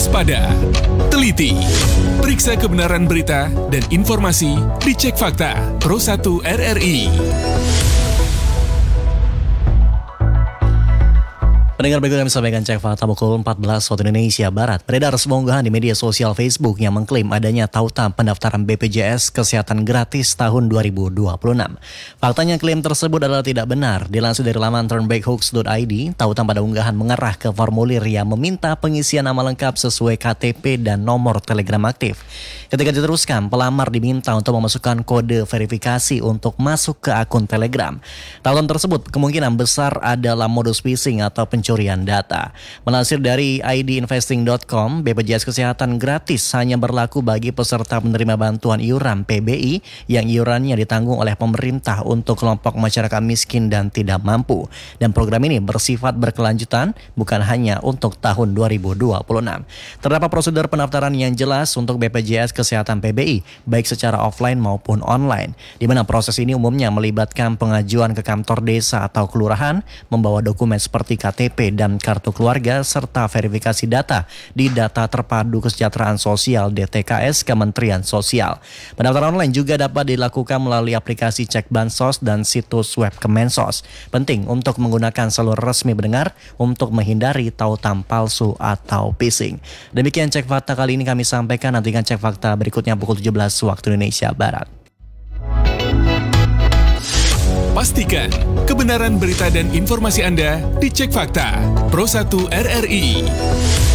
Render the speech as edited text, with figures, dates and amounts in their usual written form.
waspada, teliti, periksa kebenaran berita dan informasi di Cek Fakta Pro 1 RRI. Pendengar, berikut kami sampaikan Cek Fakta pukul 14 waktu Indonesia Barat. Beredar sebuah unggahan di media sosial Facebook yang mengklaim adanya tautan pendaftaran BPJS Kesehatan gratis tahun 2026. Faktanya klaim tersebut adalah tidak benar. Dilansir dari laman turnbackhooks.id, tautan pada unggahan mengarah ke formulir yang meminta pengisian nama lengkap sesuai KTP dan nomor Telegram aktif. Ketika diteruskan, pelamar diminta untuk memasukkan kode verifikasi untuk masuk ke akun Telegram. Tautan tersebut kemungkinan besar adalah modus phishing atau pencurian data. Melansir dari idinvesting.com, BPJS Kesehatan gratis hanya berlaku bagi peserta penerima bantuan iuran PBI yang iurannya ditanggung oleh pemerintah untuk kelompok masyarakat miskin dan tidak mampu. Dan program ini bersifat berkelanjutan, bukan hanya untuk tahun 2026. Terdapat prosedur pendaftaran yang jelas untuk BPJS Kesehatan PBI, baik secara offline maupun online, di mana proses ini umumnya melibatkan pengajuan ke kantor desa atau kelurahan, membawa dokumen seperti KTP dan kartu keluarga, serta verifikasi data di Data Terpadu Kesejahteraan Sosial DTKS Kementerian Sosial. Pendaftaran online juga dapat dilakukan melalui aplikasi Cek Bansos dan situs web Kemensos. Penting untuk menggunakan saluran resmi pendengar untuk menghindari tautan palsu atau phishing. Demikian Cek Fakta kali ini kami sampaikan. Nantikan Cek Fakta berikutnya pukul 17 waktu Indonesia Barat. Pastikan kebenaran berita dan informasi Anda di Cek Fakta Pro 1 RRI.